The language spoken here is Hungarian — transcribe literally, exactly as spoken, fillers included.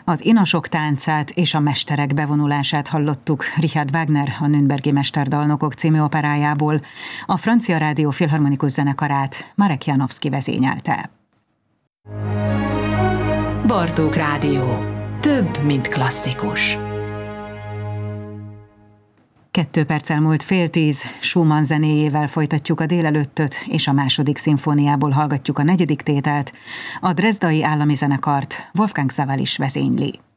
Az inasok táncát és a mesterek bevonulását hallottuk Richard Wagner a Nürnbergi Mesterdalnokok című operájából. A Francia Rádió Filharmonikus Zenekarát Marek Janowski vezényelte. Bartók Rádió. Több, mint klasszikus. Kettő perccel múlt fél tíz, Schumann zenéjével folytatjuk a délelőttöt, és a második szimfóniából hallgatjuk a negyedik tételt. A Dresdai Állami Zenekart Wolfgang Sawallisch vezényli.